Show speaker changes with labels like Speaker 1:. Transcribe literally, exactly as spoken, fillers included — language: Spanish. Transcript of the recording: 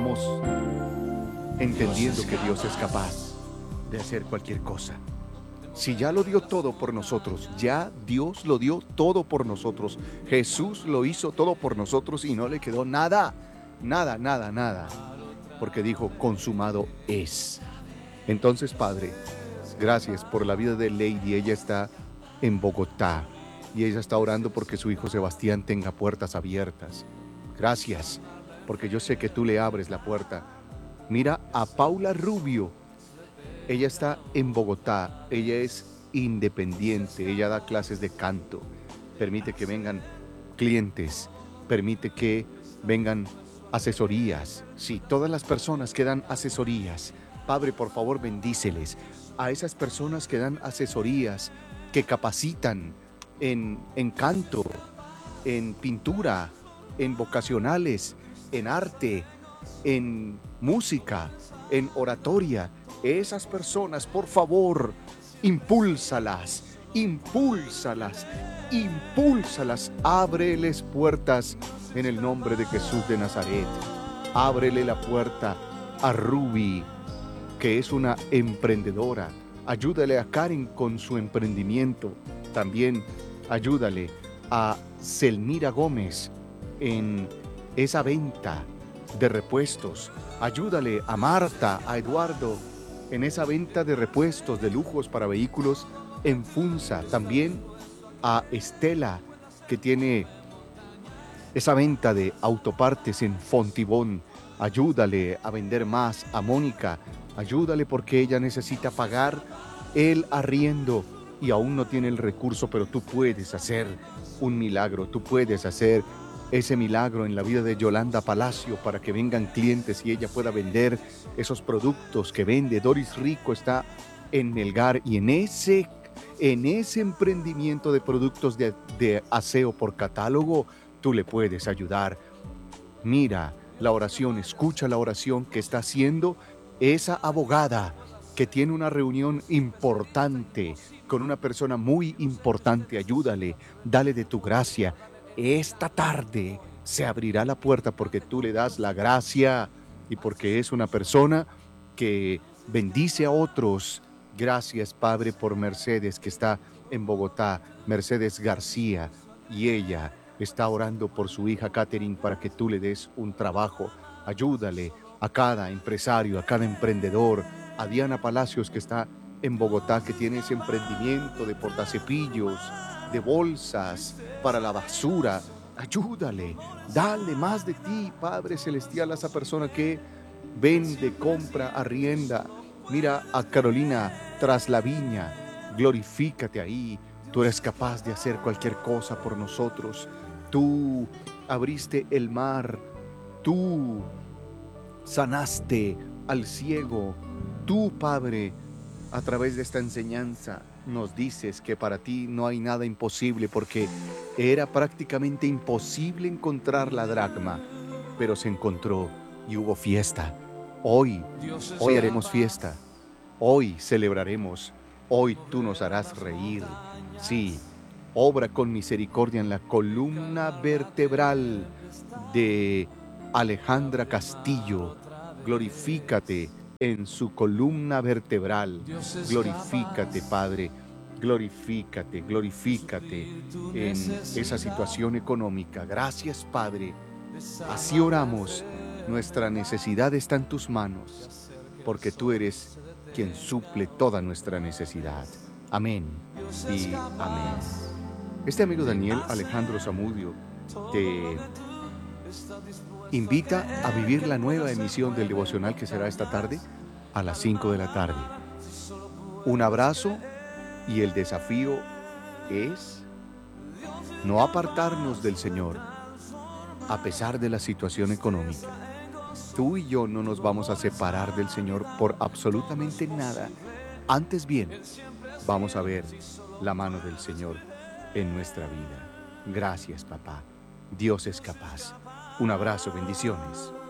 Speaker 1: estamos entendiendo que Dios es capaz de hacer cualquier cosa. Si ya lo dio todo por nosotros, ya Dios lo dio todo por nosotros. Jesús lo hizo todo por nosotros y no le quedó nada, nada, nada, nada. Porque dijo, consumado es. Entonces, Padre, gracias por la vida de Lady. Ella está en Bogotá y ella está orando porque su hijo Sebastián tenga puertas abiertas. Gracias, porque yo sé que tú le abres la puerta. Mira a Paula Rubio. Ella está en Bogotá. Ella es independiente. Ella da clases de canto. Permite que vengan clientes. Permite que vengan asesorías. Sí, todas las personas que dan asesorías. Padre, por favor, bendíceles a esas personas que dan asesorías, que capacitan en, en canto, en pintura, en vocacionales, en arte, en música, en oratoria. Esas personas, por favor, impúlsalas, impúlsalas, impúlsalas. Ábreles puertas en el nombre de Jesús de Nazaret. Ábrele la puerta a Ruby, que es una emprendedora. Ayúdale a Karen con su emprendimiento. También ayúdale a Selmira Gómez en esa venta de repuestos. Ayúdale a Marta, a Eduardo en esa venta de repuestos de lujos para vehículos en Funza. También a Estela, que tiene esa venta de autopartes en Fontibón. Ayúdale a vender más. A Mónica, ayúdale porque ella necesita pagar el arriendo y aún no tiene el recurso, pero tú puedes hacer un milagro. Tú puedes hacer ese milagro en la vida de Yolanda Palacio para que vengan clientes y ella pueda vender esos productos que vende. Doris Rico está en Melgar y en ese, en ese emprendimiento de productos de, de aseo por catálogo, tú le puedes ayudar. Mira la oración, escucha la oración que está haciendo esa abogada que tiene una reunión importante con una persona muy importante. Ayúdale, dale de tu gracia. Esta tarde se abrirá la puerta porque tú le das la gracia y porque es una persona que bendice a otros. Gracias, Padre, por Mercedes, que está en Bogotá, Mercedes García, y ella está orando por su hija Catherine para que tú le des un trabajo. Ayúdale a cada empresario, a cada emprendedor, a Diana Palacios, que está en Bogotá, que tiene ese emprendimiento de portacepillos, de bolsas para la basura. Ayúdale, dale más de ti, Padre Celestial, a esa persona que vende, compra, arrienda. Mira a Carolina Traslaviña, glorifícate ahí. Tú eres capaz de hacer cualquier cosa por nosotros. Tú abriste el mar, tú sanaste al ciego. Tú, Padre, a través de esta enseñanza nos dices que para ti no hay nada imposible, porque era prácticamente imposible encontrar la dracma, pero se encontró y hubo fiesta. Hoy, hoy haremos fiesta, hoy celebraremos, hoy tú nos harás reír. Sí, obra con misericordia en la columna vertebral de Alejandra Castillo. Glorifícate en su columna vertebral. Glorifícate, Padre. Glorifícate, glorifícate en esa situación económica. Gracias, Padre. Así oramos. Nuestra necesidad está en tus manos, porque tú eres quien suple toda nuestra necesidad. Amén y amén. Este amigo Daniel Alejandro Zamudio te invita a vivir la nueva emisión del devocional que será esta tarde a las cinco de la tarde. Un abrazo, y el desafío es no apartarnos del Señor a pesar de la situación económica. Tú y yo no nos vamos a separar del Señor por absolutamente nada. Antes bien, vamos a ver la mano del Señor en nuestra vida. Gracias, papá. Dios es capaz. Un abrazo, bendiciones.